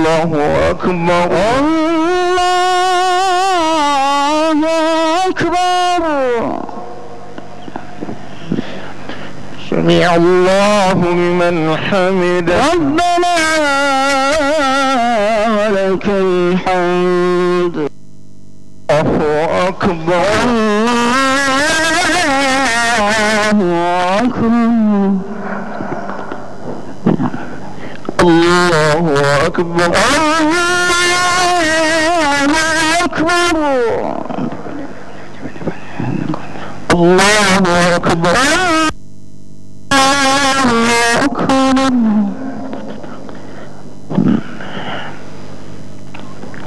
الله أكبر الله أكبر سمع الله لمن حمده ربنا ولك الحمد الله أكبر الله أكبر الله أكبر الله أكبر الله أكبر